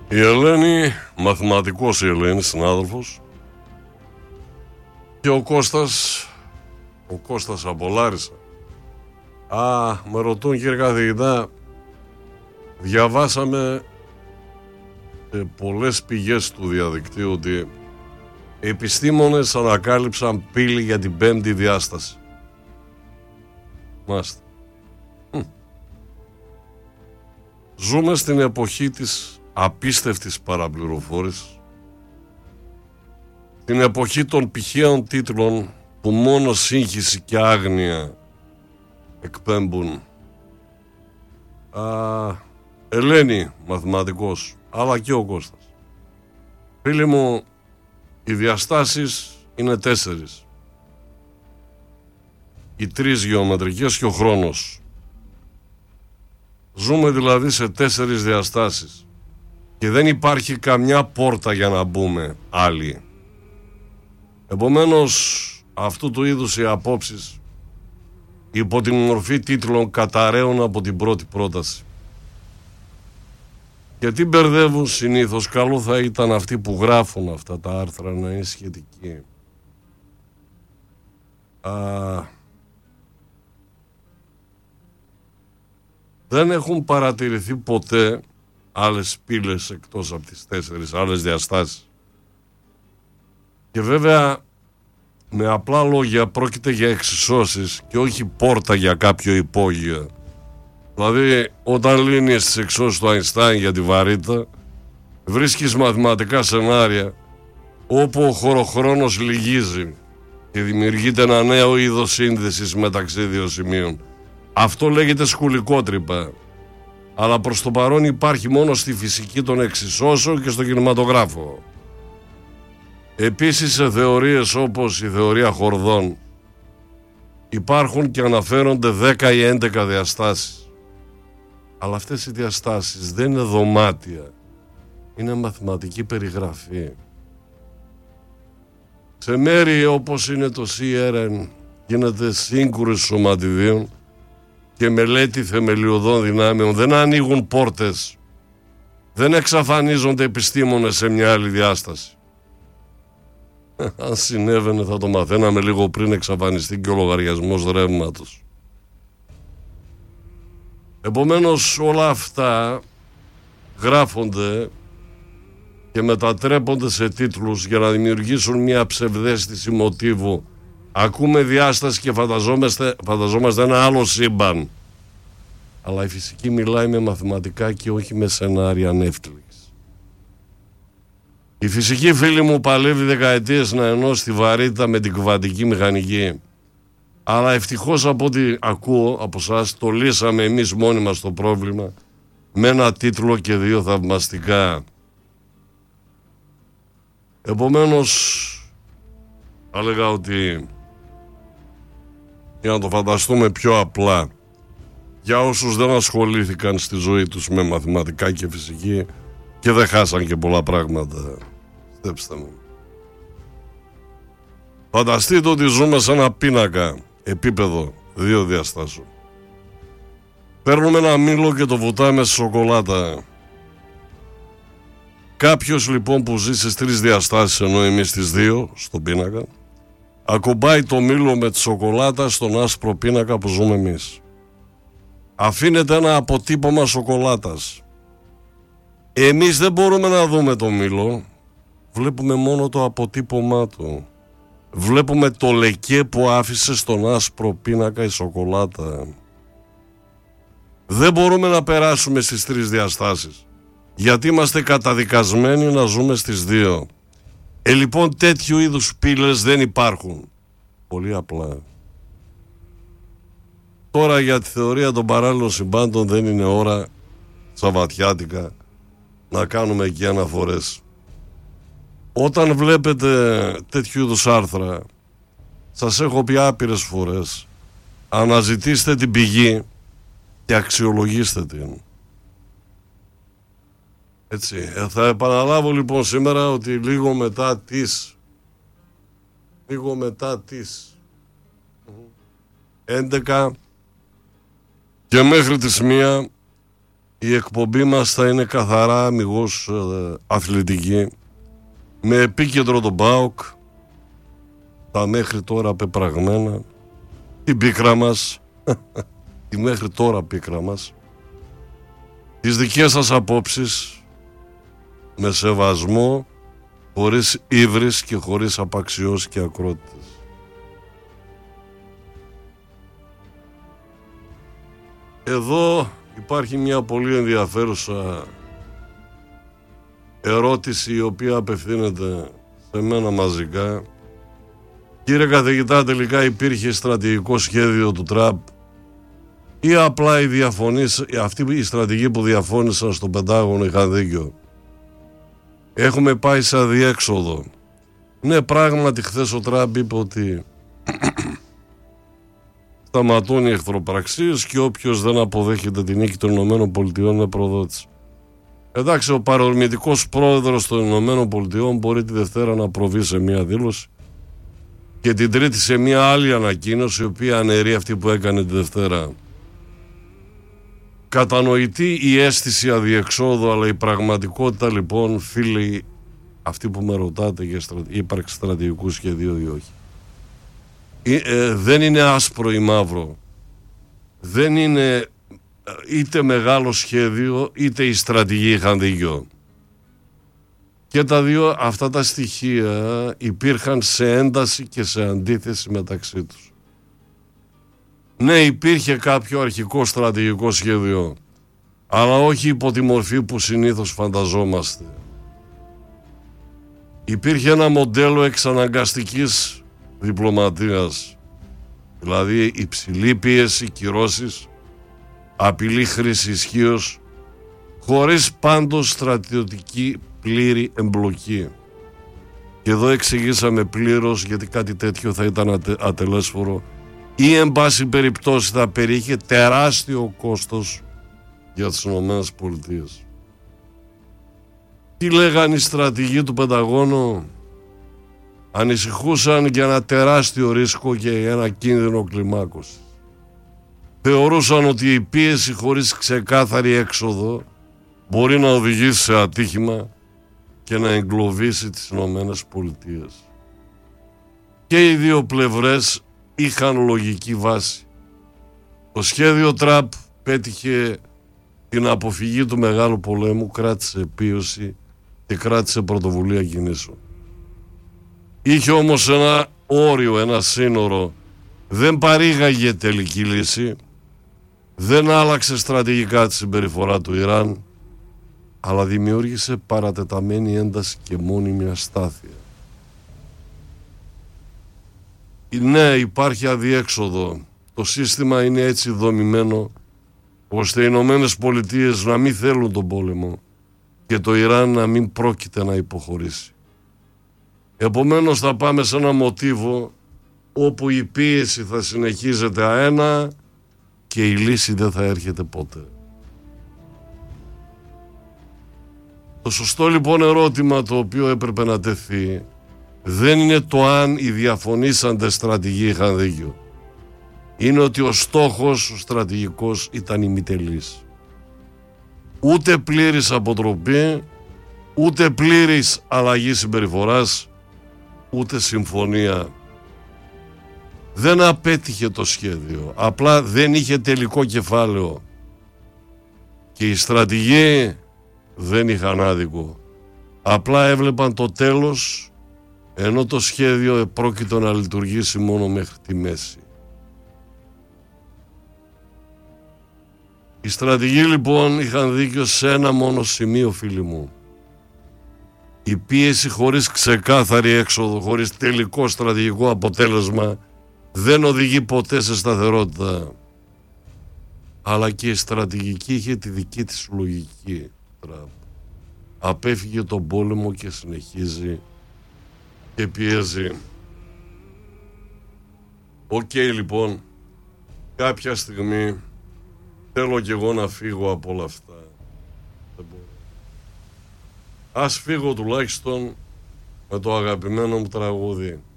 Η Ελένη, μαθηματικός η Ελένη, συνάδελφος, και ο Κώστας από Λάρισα. Με ρωτούν, κύριε καθηγητά, διαβάσαμε σε πολλές πηγές του διαδικτύου ότι επιστήμονες ανακάλυψαν πύλη για την 5η διάσταση. Μάλιστα. Ζούμε στην εποχή της απίστευτης παραπληροφόρησης, την εποχή των πηχαίων τίτλων που μόνο σύγχυση και άγνοια εκπέμπουν. Ελένη, μαθηματικός, αλλά και ο Κώστας. Φίλοι μου, οι διαστάσεις είναι 4. Οι 3 γεωμετρικές και ο χρόνος. Ζούμε δηλαδή σε 4 διαστάσεις και δεν υπάρχει καμιά πόρτα για να μπούμε άλλη. Επομένως, αυτού του είδους οι απόψεις υπό την μορφή τίτλων καταραίουν από την πρώτη πρόταση. Γιατί μπερδεύουν συνήθως? Καλό θα ήταν αυτοί που γράφουν αυτά τα άρθρα να είναι σχετικοί. Δεν έχουν παρατηρηθεί ποτέ άλλες πύλες εκτός από τις 4 άλλες διαστάσεις. Και βέβαια, με απλά λόγια, πρόκειται για εξισώσεις και όχι πόρτα για κάποιο υπόγειο. Δηλαδή, όταν λύνεις τις εξισώσεις του Αϊνστάιν για τη βαρύτητα, βρίσκεις μαθηματικά σενάρια όπου ο χωροχρόνος λυγίζει και δημιουργείται ένα νέο είδος σύνδεσης μεταξύ δύο σημείων. Αυτό λέγεται σκουλικότρυπα, αλλά προς το παρόν υπάρχει μόνο στη φυσική των εξισώσεων και στο κινηματογράφο. Επίσης, σε θεωρίες όπως η θεωρία χορδών υπάρχουν και αναφέρονται 10 ή 11 διαστάσεις. Αλλά αυτές οι διαστάσεις δεν είναι δωμάτια, είναι μαθηματική περιγραφή. Σε μέρη όπως είναι το CERN γίνεται σύγκρουση σωματιδίων και μελέτη θεμελιωδών δυνάμεων. Δεν ανοίγουν πόρτες, δεν εξαφανίζονται επιστήμονες σε μια άλλη διάσταση. Αν συνέβαινε θα το μαθαίναμε λίγο πριν εξαφανιστεί και ο λογαριασμός ρεύματος. Επομένως, όλα αυτά γράφονται και μετατρέπονται σε τίτλους για να δημιουργήσουν μια ψευδαίσθηση μοτίβου. Ακούμε διάσταση και φανταζόμαστε ένα άλλο σύμπαν. Αλλά η φυσική μιλάει με μαθηματικά και όχι με σενάρια Netflix. Η φυσική, φίλοι μου, παλεύει δεκαετίες να ενώσει τη βαρύτητα με την κβαντική μηχανική. Αλλά ευτυχώς, από ό,τι ακούω από εσάς, το λύσαμε εμείς μόνοι μας το πρόβλημα με ένα τίτλο και 2 θαυμαστικά. Επομένως, θα έλεγα ότι, για να το φανταστούμε πιο απλά, για όσους δεν ασχολήθηκαν στη ζωή τους με μαθηματικά και φυσική και δεν χάσαν και πολλά πράγματα, στέψτε μου. Φανταστείτε ότι ζούμε σε ένα πίνακα επίπεδο 2 διαστάσεων. Παίρνουμε ένα μήλο και το βουτάμε σε σοκολάτα. Κάποιος λοιπόν που ζει στις 3 διαστάσεις, ενώ εμείς στις 2 στον πίνακα, ακουμπάει το μήλο με τη σοκολάτα στον άσπρο πίνακα που ζούμε εμείς. Αφήνεται ένα αποτύπωμα σοκολάτας. Εμείς δεν μπορούμε να δούμε το μήλο, βλέπουμε μόνο το αποτύπωμά του. Βλέπουμε το λεκέ που άφησε στον άσπρο πίνακα η σοκολάτα. Δεν μπορούμε να περάσουμε στις 3 διαστάσεις, γιατί είμαστε καταδικασμένοι να ζούμε στις 2. Λοιπόν, τέτοιου είδους πύλες δεν υπάρχουν. Πολύ απλά. Τώρα για τη θεωρία των παράλληλων συμπάντων δεν είναι ώρα σαββατιάτικα να κάνουμε εκεί αναφορές. Όταν βλέπετε τέτοιου είδους άρθρα, σας έχω πει άπειρες φορές, αναζητήστε την πηγή και αξιολογήστε την. Έτσι, θα επαναλάβω λοιπόν σήμερα ότι λίγο μετά τις 11 και μέχρι τις 1 Η εκπομπή μας θα είναι καθαρά αμιγώς αθλητική, με επίκεντρο τον ΠΑΟΚ, τα μέχρι τώρα πεπραγμένα, την πίκρα μας, τη μέχρι τώρα πίκρα μας, τις δικές σας απόψεις, με σεβασμό, χωρίς ύβρις και χωρίς απαξιώσεις και ακρότητες. Εδώ υπάρχει μια πολύ ενδιαφέρουσα ερώτηση, η οποία απευθύνεται σε μένα μαζικά. Κύριε καθηγητά, τελικά υπήρχε στρατηγικό σχέδιο του Τραμπ ή απλά αυτοί οι στρατηγοί που διαφώνησαν στο Πεντάγωνο είχαν δίκιο? Έχουμε πάει σε αδιέξοδο. Ναι, πράγματι χθες ο Τραμπ είπε ότι σταματούν οι εχθροπραξίες και όποιος δεν αποδέχεται την νίκη των ΗΠΑ είναι προδότης. Εντάξει, ο παρορμητικός πρόεδρος των ΗΠΑ μπορεί τη Δευτέρα να προβεί σε μια δήλωση και την Τρίτη σε μια άλλη ανακοίνωση, η οποία αναιρεί αυτή που έκανε τη Δευτέρα. Κατανοητή η αίσθηση αδιεξόδου, αλλά η πραγματικότητα, λοιπόν, φίλοι, αυτοί που με ρωτάτε για ύπαρξη στρατηγικού σχεδίου ή όχι, δεν είναι άσπρο ή μαύρο. Δεν είναι είτε μεγάλο σχέδιο, είτε οι στρατηγοί είχαν δίκιο. Και τα δύο αυτά τα στοιχεία υπήρχαν σε ένταση και σε αντίθεση μεταξύ τους. Ναι, υπήρχε κάποιο αρχικό στρατηγικό σχέδιο, αλλά όχι υπό τη μορφή που συνήθως φανταζόμαστε. Υπήρχε ένα μοντέλο εξαναγκαστικής διπλωματίας, δηλαδή υψηλή πίεση, κυρώσεις, απειλή χρήση ισχύως, χωρίς πάντως στρατιωτική πλήρη εμπλοκή. Και εδώ εξηγήσαμε πλήρως γιατί κάτι τέτοιο θα ήταν ατελέσφορο ή εν πάση περιπτώσει θα περιείχε τεράστιο κόστος για τις ΗΠΑ. Τι λέγανε οι στρατηγοί του Πενταγώνου? Ανησυχούσαν για ένα τεράστιο ρίσκο και για ένα κίνδυνο κλιμάκωσης. Θεωρούσαν ότι η πίεση χωρίς ξεκάθαρη έξοδο μπορεί να οδηγήσει σε ατύχημα και να εγκλωβίσει τις ΗΠΑ. Και οι δύο πλευρές είχαν λογική βάση. Το σχέδιο Τραμπ πέτυχε την αποφυγή του μεγάλου πολέμου, κράτησε πίωση και κράτησε πρωτοβουλία κινήσεων. Είχε όμως ένα όριο, ένα σύνορο. Δεν παρήγαγε τελική λύση, δεν άλλαξε στρατηγικά τη συμπεριφορά του Ιράν, αλλά δημιούργησε παρατεταμένη ένταση και μόνιμη αστάθεια. Ναι, υπάρχει αδιέξοδο. Το σύστημα είναι έτσι δομημένο ώστε οι Ηνωμένες Πολιτείες να μην θέλουν τον πόλεμο και το Ιράν να μην πρόκειται να υποχωρήσει. Επομένως θα πάμε σε ένα μοτίβο όπου η πίεση θα συνεχίζεται αένα και η λύση δεν θα έρχεται ποτέ. Το σωστό λοιπόν ερώτημα το οποίο έπρεπε να τεθεί δεν είναι το αν οι διαφωνήσαντες στρατηγοί είχαν δίκιο. Είναι ότι ο στόχος ο στρατηγικός ήταν ημιτελής. Ούτε πλήρης αποτροπή, ούτε πλήρης αλλαγή συμπεριφοράς, ούτε συμφωνία. Δεν απέτυχε το σχέδιο, απλά δεν είχε τελικό κεφάλαιο. Και οι στρατηγοί δεν είχαν άδικο. Απλά έβλεπαν το τέλος, ενώ το σχέδιο επρόκειτο να λειτουργήσει μόνο μέχρι τη μέση. Οι στρατηγοί λοιπόν είχαν δίκιο σε ένα μόνο σημείο, φίλοι μου. Η πίεση χωρίς ξεκάθαρη έξοδο, χωρίς τελικό στρατηγικό αποτέλεσμα δεν οδηγεί ποτέ σε σταθερότητα. Αλλά και η στρατηγική είχε τη δική της λογική. Απέφυγε τον πόλεμο και συνεχίζει και πιέζει. Οκ, λοιπόν, κάποια στιγμή θέλω κι εγώ να φύγω από όλα αυτά. Δεν μπορώ. Ας φύγω τουλάχιστον με το αγαπημένο μου τραγούδι.